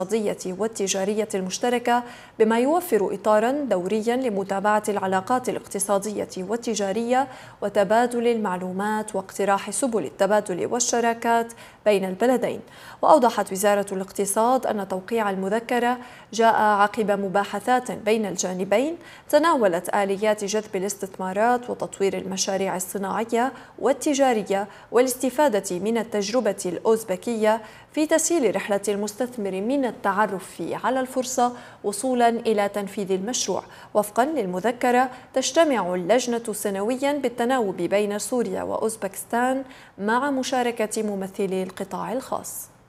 الاقتصادية والتجارية المشتركة، بما يوفر إطاراً دورياً لمتابعة العلاقات الاقتصادية والتجارية وتبادل المعلومات واقتراح سبل التبادل والشراكات بين البلدين. وأوضحت وزارة الاقتصاد أن توقيع المذكرة جاء عقب مباحثات بين الجانبين تناولت آليات جذب الاستثمارات وتطوير المشاريع الصناعية والتجارية والاستفادة من التجربة الأوزبكية في تسهيل رحلة المستثمر من التعرف على الفرصة وصولا إلى تنفيذ المشروع. وفقا للمذكرة، تجتمع اللجنة سنويا بالتناوب بين سوريا وأوزبكستان مع مشاركة ممثلي القطاع الخاص.